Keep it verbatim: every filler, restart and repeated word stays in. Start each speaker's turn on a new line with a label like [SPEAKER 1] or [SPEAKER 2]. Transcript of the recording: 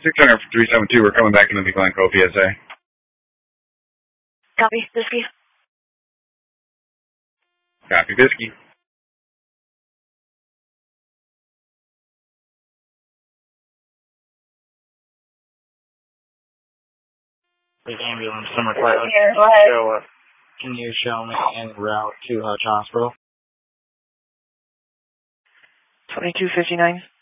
[SPEAKER 1] six hundred for three seven two, we're coming back into the Glencoe P S A.
[SPEAKER 2] Copy, Bisky.
[SPEAKER 1] Copy, Bisky.
[SPEAKER 3] The ambulance, number five.
[SPEAKER 2] Here, go ahead.
[SPEAKER 3] Show up. Can you show me en route to Hutch Hospital?
[SPEAKER 2] twenty-two fifty-nine.